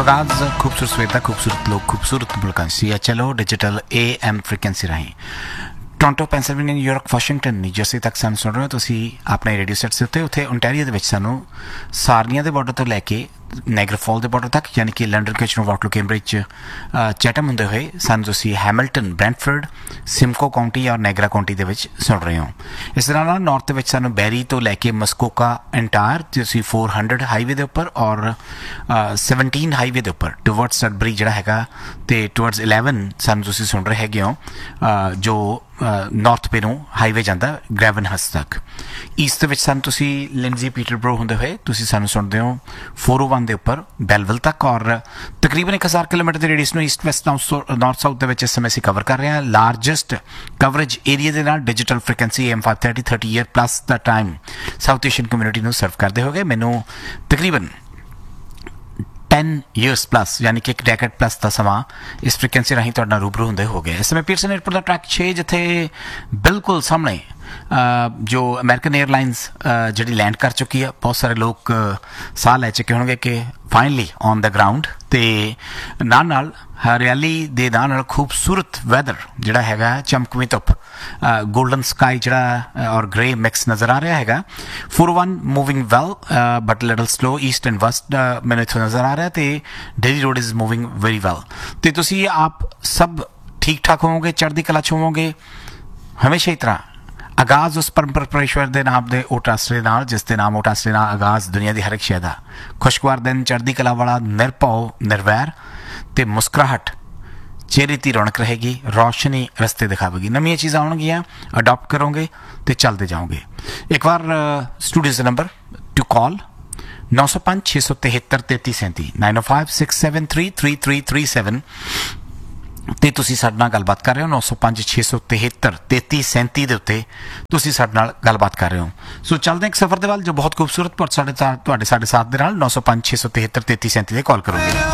आगाज खूबसूरत सवेर खूबसूरत लोग खूबसूरत मुल्कां सी चलो digital AM frequency राਹੀਂ Toronto Pennsylvania New York Washington ਜਿੱਥੇ ਤੱਕ ਸਾਨੂੰ ਸੁਣ ਰਹੇ ਹੋ ਤੁਸੀਂ ਆਪਣੇ ਰੇਡੀਓ ਸੈਟਸ ਉੱਤੇ ਉੱਥੇ ਓਨਟਾਰੀਓ ਦੇ ਵਿੱਚ ਸਾਨੂੰ ਸਾਰਨੀਆਂ ਦੇ ਬਾਰਡਰ ਤੋਂ ਲੈ ਕੇ ਨਾਇਗਰਾ ਫਾਲ ਦੇ ਬਾਰਡਰ ਤੱਕ ਯਾਨੀ ਕਿ ਲੰਡਨ ਕਿਚਨਰ ਵਾਟਰਲੂ ਕੈਂਬਰਿਜ ਚੈਟਮ ਹੁੰਦੇ ਹੋਏ ਸਾਨੂੰ ਤੁਸੀਂ ਹੈਮਿਲਟਨ ਬ੍ਰੈਂਟਫੋਰਡ ਸਿਮਕੋ ਕਾਉਂਟੀ ਔਰ ਨਾਇਗਰਾ ਕਾਉਂਟੀ ਦੇ ਵਿੱਚ ਸੁਣ ਰਹੇ ਹੋ। ਇਸ ਤਰ੍ਹਾਂ ਨਾਲ ਨਾਰਥ ਦੇ ਵਿੱਚ ਸਾਨੂੰ ਬੈਰੀ ਤੋਂ ਲੈ ਕੇ ਮਸਕੋਕਾ ਐਂਟਾਇਰ ਤੁਸੀਂ 400 ਹਾਈਵੇ ਦੇ ਉੱਪਰ ਔਰ 17 ਹਾਈਵੇ ਦੇ ਉੱਪਰ ਟੂਵਰਡਸ ਸਡਬਰੀ ਜਿਹੜਾ ਹੈਗਾ ਤੇ ਟੂਵਰਡਸ 11 ਸਾਨੂੰ ਤੁਸੀਂ ਸੁਣ ਰਹੇ ਹੈਗੇ ਹੋ ਜੋ ਨਾਰਥ ਪੇ ਨੂੰ ਹਾਈਵੇ ਜਾਂਦਾ ਗ੍ਰੈਵਨਹਸ ਤੱਕ। ਈਸਟ ਦੇ ਵਿੱਚ ਸਾਨੂੰ ਤੁਸੀਂ ਲਿੰਡਜ਼ੀ ਪੀਟਰਬਰੋ ਹੁੰਦੇ ਹੋਏ ਤੁਸੀਂ ਸਾਨੂੰ ਸੁਣਦੇ ਹੋ 401 ਦੇ ਉੱਪਰ ਬੈਲਵਿਲ ਤੱਕ ਔਰ ਤਕਰੀਬਨ 1000 ਕਿਲੋਮੀਟਰ ਦੇ ਰੇਡੀਅਸ ਨੂੰ ਈਸਟ ਵੈਸਟ ਨਾਰਥ ਸਾਊਥ ਦੇ ਵਿੱਚ ਇਸ ਸਮੇਂ ਅਸੀਂ ਕਵਰ ਕਰ ਰਹੇ ਹਾਂ। ਲਾਰਜੈਸਟ ਕਵਰੇਜ ਏਰੀਆ ਦੇ ਨਾਲ digital frequency AM 530 30 year plus the time south Asian community ਨੂੰ ਸਰਵ ਕਰਦੇ ਹੋਗੇ। ਮੈਨੂੰ ਤਕਰੀਬਨ 10 years plus यानी कि एक डेकेड प्लस का समा इस फ्रीकुएंसी राਹੀਂ ਤੁਹਾਡਾ ਰੂਬਰੂ ਹੁੰਦੇ ਹੋ ਗਏ। ਇਸ ਸਮੇਂ ਪੀਰਸਨ 에ਅਰਪੋਰਟ ਦਾ ਟਰੈਕ 6 ਜਿੱਥੇ ਬਿਲਕੁਲ ਸਾਹਮਣੇ ਜੋ ਅਮਰੀਕਨ 에ਅਰਲਾਈਨਸ ਜਿਹੜੀ ਲੈਂਡ ਕਰ ਚੁੱਕੀ ਹੈ। ਬਹੁਤ ਸਾਰੇ ਲੋਕ ਸਾਹ ਲੈ ਚੁੱਕੇ ਹੋਣਗੇ ਕਿ ਫਾਈਨਲੀ ਔਨ ਦਾ ਗਰਾਊਂਡ ਤੇ ਨਾਲ ਹਰਿਆਲੀ ਦੇ ਨਾਲ ਖੂਬਸੂਰਤ ਵੈਦਰ ਜਿਹੜਾ ਹੈਗਾ ਚਮਕਵੀਂ ਧੁੱਪ ਗੋਲਡਨ ਸਕਾਈ ਜਿਹੜਾ ਔਰ ਗ੍ਰੇ ਮਿਕਸ ਨਜ਼ਰ ਆ ਰਿਹਾ ਹੈਗਾ। 401 moving well but little slow East and West ਮੈਨੂੰ ਇੱਥੋਂ ਨਜ਼ਰ ਆ ਰਿਹਾ ਤੇ daily road is moving very well ਤੇ ਤੁਸੀਂ ਆਪ ਸਭ ਠੀਕ ਠਾਕ ਹੋਵੋਗੇ ਚੜ੍ਹਦੀ ਕਲਾ 'ਚ ਹੋਵੋਗੇ ਹਮੇਸ਼ਾ ਹੀ ਤਰ੍ਹਾਂ। ਆਗਾਜ਼ ਉਸ ਪਰਮ ਪਰਮੇਸ਼ਵਰ ਦੇ ਨਾਮ ਦੇ ਓਟ ਆਸਰੇ ਨਾਲ ਜਿਸ ਦੇ ਨਾਮ ਓਟ ਆਸਰੇ ਨਾਲ ਆਗਾਜ਼ ਦੁਨੀਆ ਦੀ ਹਰ ਇੱਕ ਸ਼ੈ ਦਾ ਖੁਸ਼ਗਵਾਰ ਦਿਨ ਚੜ੍ਹਦੀ ਕਲਾ ਵਾਲਾ ਨਿਰਭਉ ਨਿਰਵੈਰ ਤੇ ਮੁਸਕਰਾਹਟ ਚਿਹਰੇ ਦੀ ਰੌਣਕ ਰਹੇਗੀ ਰੌਸ਼ਨੀ ਰਸਤੇ ਦਿਖਾਵੇਗੀ ਨਵੀਆਂ ਚੀਜ਼ਾਂ ਆਉਣਗੀਆਂ ਅਡਾਪਟ ਕਰੋਗੇ ਤੇ ਚੱਲਦੇ ਜਾਓਗੇ। ਇੱਕ ਵਾਰ ਸਟੂਡੀਓ ਦਾ ਨੰਬਰ ਟੂ ਕਾਲ 905 673 3337 905 673 3337 ਤੇ ਤੁਸੀਂ ਸਾਡੇ ਨਾਲ ਗੱਲਬਾਤ ਕਰ ਰਹੇ ਹੋ 905 673 3337 ਦੇ ਉੱਤੇ ਤੁਸੀਂ ਸਾਡੇ ਨਾਲ ਗੱਲਬਾਤ ਕਰ ਰਹੇ ਹੋ। ਸੋ ਚੱਲਦੇ ਇੱਕ ਸਫ਼ਰ ਦੇ ਵੱਲ ਜੋ ਬਹੁਤ ਖੂਬਸੂਰਤ ਪਰ ਤੁਹਾਡੇ ਸਾਥ ਦੇ ਨਾਲ 905 673 3337 ਤੇ ਕਾਲ ਕਰੋਗੇ।